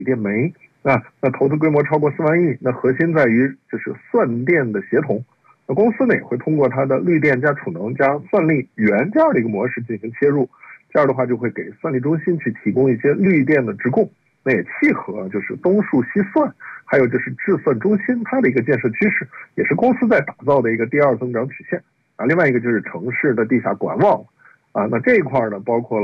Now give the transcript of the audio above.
电煤那投资规模超过4万亿，那核心在于就是算电的协同。那公司呢也会通过它的绿电加储能加算力源这样的一个模式进行切入，这样的话就会给算力中心去提供一些绿电的直供，那也契合就是东数西算，还有就是智算中心它的一个建设趋势，也是公司在打造的一个第二增长曲线另外一个就是城市的地下管网那这一块呢包括了